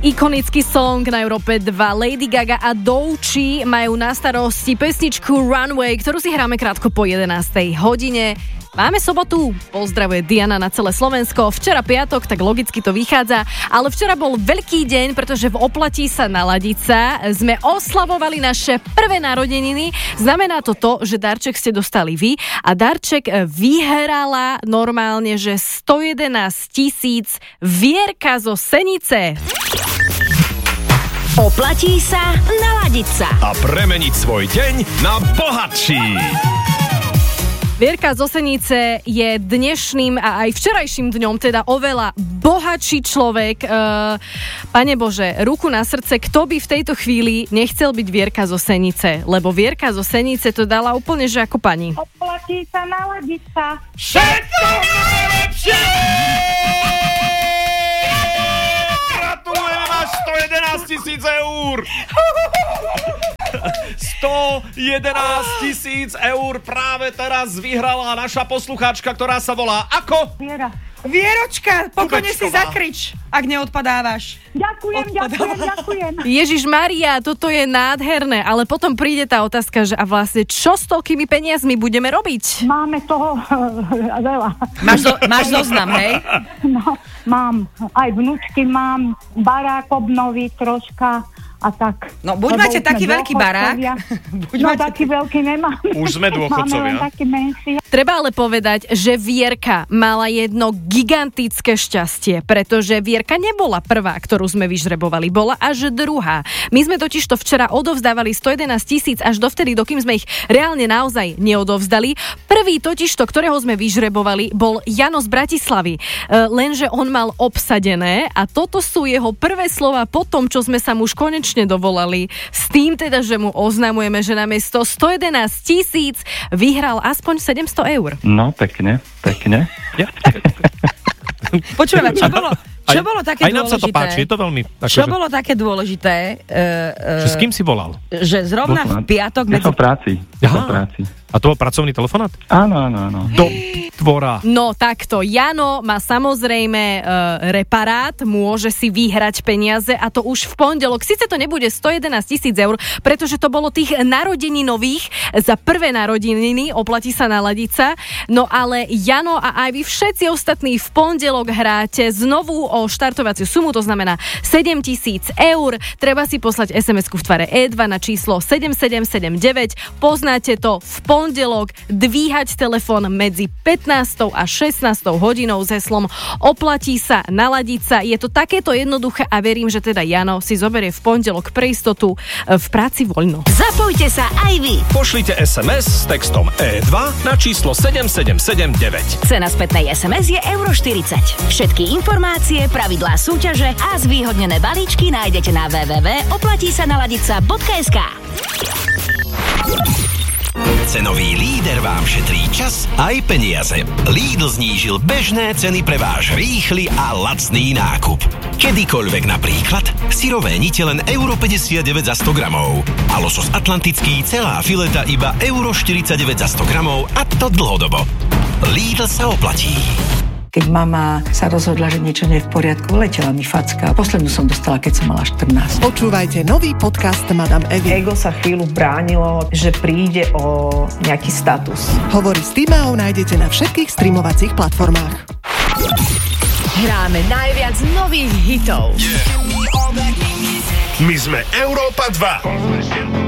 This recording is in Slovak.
Ikonický song na Európe 2. Lady Gaga a Doechii majú na starosti pesničku Runway, ktorú si hráme krátko po 11. hodine. Máme sobotu, pozdravuje Diana na celé Slovensko. Včera piatok, tak logicky to vychádza, ale včera bol veľký deň, pretože v Oplatí sa na Ladica sme oslavovali naše prvé narodeniny. Znamená to, že darček ste dostali vy a darček vyhrala normálne, že 111 000 Vierka zo Senice. Oplatí sa naladiť sa a premeniť svoj deň na bohatší. Vierka zo Senice je dnešným a aj včerajším dňom teda oveľa bohatší človek. Pane Bože, ruku na srdce, kto by v tejto chvíli nechcel byť Vierka zo Senice? Lebo Vierka zo Senice to dala úplne, že ako pani. Oplatí sa naladiť sa. Všetko najlepšie! Gratulujem, máš 111 000 eur! 111 000 eur práve teraz vyhrala naša poslucháčka, ktorá sa volá ako? Viera. Vieročka, pokojne si zakrič, ak neodpadávaš. Ďakujem. Ježiš Maria, toto je nádherné, ale potom príde tá otázka, že a vlastne čo s toľkými peniazmi budeme robiť? Máme toho veľa. Máš zoznam, hej? No, mám. Aj vnúčky mám, barák obnoviť troška. A tak. No, buď máte taký veľký barák. Taký veľký nemám. Už sme dôchodcovia. Máme len taký menší. Treba ale povedať, že Vierka mala jedno gigantické šťastie, pretože Vierka nebola prvá, ktorú sme vyžrebovali, bola až druhá. My sme totiž to včera odovzdávali 111 000 až dovtedy, dokým sme ich reálne naozaj neodovzdali. Prvý totiž to, ktorého sme vyžrebovali, bol Jano z Bratislavy. Lenže on mal obsadené a toto sú jeho prvé slova po tom, čo sme sa mu už konečne dovolali. S tým teda, že mu oznamujeme, že namiesto 111 000 vyhral aspoň 700 eur. No, pekne. Ja. Počúvaj, čo bolo také aj nám dôležité? sa to páči, je to veľmi... Čo bolo také dôležité? S kým si volal? Že zrovna v piatok... Ja som v práci. A to bol pracovný telefonát? Áno. Do dvora. No takto, Jano má samozrejme reparát, môže si vyhrať peniaze a to už v pondelok. Sice to nebude 111 000 eur, pretože to bolo tých narodeninových za prvé narodeniny, oplatí sa naladiť sa. No ale Jano a aj vy všetci ostatní v pondelok hráte znovu o štartovaciu sumu, to znamená 7 000 eur. Treba si poslať SMS-ku v tvare E2 na číslo 7779. Poznáte to, v pondelok dvíhať telefón medzi 15. a 16. hodinou s heslom Oplatí sa naladiť sa. Je to takéto jednoduché a verím, že teda Jano si zoberie v pondelok pre istotu v práci voľno. Zapojte sa aj vy. Pošlite SMS s textom E2 na číslo 7779. Cena spätnej SMS je €40. Všetky informácie, pravidlá súťaže a zvýhodnené balíčky nájdete na www.oplatísanaladica.sk. Cenový líder vám šetrí čas aj peniaze. Lidl znížil bežné ceny pre váš rýchly a lacný nákup. Kedykoľvek napríklad syrové nite len €59 za 100 gramov a losos atlantický celá fileta iba €49 za 100 gramov a to dlhodobo. Lidl sa oplatí. Keď mama sa rozhodla, že niečo nie je v poriadku, letela mi facka. Poslednú som dostala, keď som mala 14. Počúvajte nový podcast Madame Evy. Ego sa chvíľu bránilo, že príde o nejaký status. Hovory s Týmou nájdete na všetkých streamovacích platformách. Hráme najviac nových hitov. My sme Európa 2.